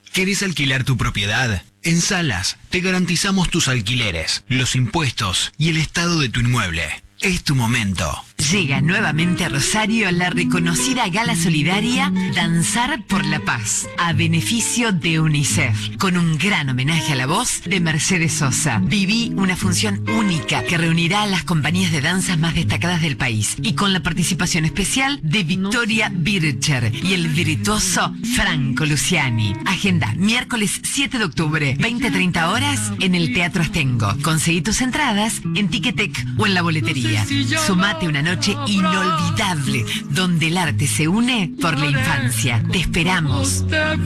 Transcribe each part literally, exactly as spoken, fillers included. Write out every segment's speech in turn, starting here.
¿Querés alquilar tu propiedad? En Salas te garantizamos tus alquileres, los impuestos y el estado de tu inmueble. Es tu momento. Llega nuevamente a Rosario la reconocida gala solidaria Danzar por la Paz, a beneficio de UNICEF, con un gran homenaje a la voz de Mercedes Sosa. Viví una función única que reunirá a las compañías de danzas más destacadas del país y con la participación especial de Victoria Bircher y el virtuoso Franco Luciani. Agenda miércoles siete de octubre, veinte a treinta horas en el Teatro Astengo. Conseguí tus entradas en Ticketek o en la boletería. Sumate una noche inolvidable donde el arte se une por la infancia. Te esperamos.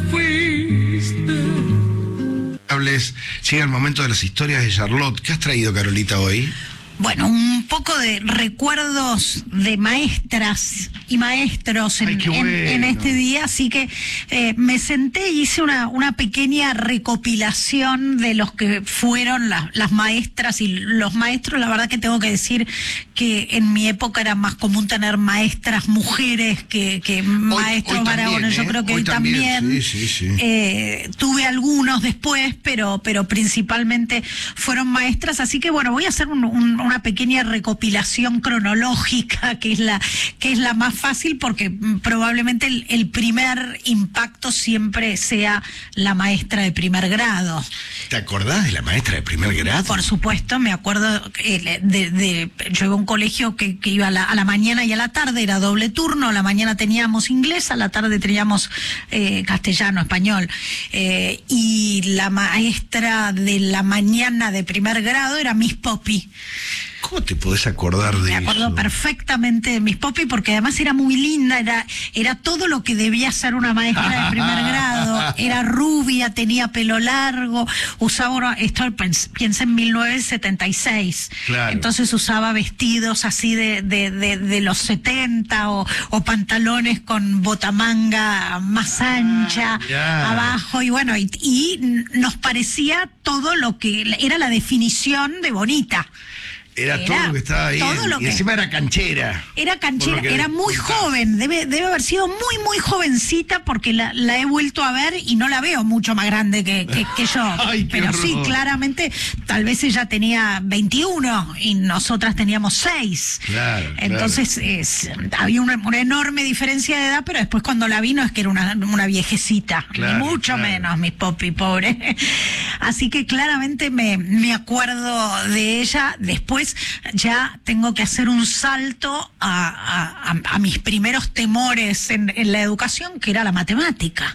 Hables, llega el momento de las historias de Charlotte. ¿Qué has traído, Carolita, hoy? Bueno, un poco de recuerdos de maestras y maestros en, Ay, qué bueno. en, en este día, así que eh, me senté y hice una, una pequeña recopilación de los que fueron la, las maestras y los maestros. La verdad que tengo que decir que en mi época era más común tener maestras mujeres que, que maestros hoy varones. también, Yo ¿eh? creo que hoy, hoy también. también. Sí, sí, sí. Eh, tuve algunos después, pero, pero principalmente fueron maestras, así que bueno, voy a hacer un, un, una pequeña recopilación cronológica, que es la, que es la más fácil, porque probablemente el, el primer impacto siempre sea la maestra de primer grado. ¿Te acordás de la maestra de primer grado? Por supuesto, me acuerdo eh, de, de, yo iba a un colegio que, que iba a la, a la mañana y a la tarde, era doble turno. A la mañana teníamos inglés, a la tarde teníamos eh, castellano, español, eh, y la maestra de la mañana de primer grado era Miss Poppy. ¿Cómo te podés acordar de eso? Me acuerdo perfectamente de Miss Poppy, porque además era muy linda, era, era todo lo que debía ser una maestra de primer grado. Era rubia, tenía pelo largo, usaba, una, esto piensa en mil novecientos setenta y seis, claro. Entonces usaba vestidos así de, de, de, de los setenta, o, o pantalones con botamanga más ancha, ah, yeah. abajo, y bueno, y, y nos parecía todo lo que era la definición de bonita. Era, Era todo lo que estaba ahí. todo lo y que- encima era canchera. Era canchera, que era muy contaba. joven, debe, debe haber sido muy, muy jovencita, porque la, la he vuelto a ver y no la veo mucho más grande que, que, que yo. Ay, qué Pero sí, horror. claramente, tal vez ella tenía veintiuno y nosotras teníamos seis. Claro, Entonces, es, había una, una enorme diferencia de edad, pero después cuando la vi no es que era una, una viejecita, Claro, ni mucho claro. menos, mi Poppy, pobre. Así que claramente me, me acuerdo de ella. Después ya tengo que hacer un salto a, a, a, a mis primeros temores en, en la educación, que era la matemática.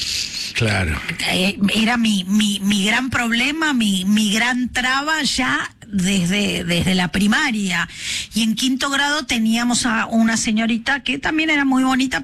Claro. Eh, Era mi, mi, mi gran problema, mi, mi gran traba ya desde, desde la primaria. Y en quinto grado teníamos a una señorita que también era muy bonita,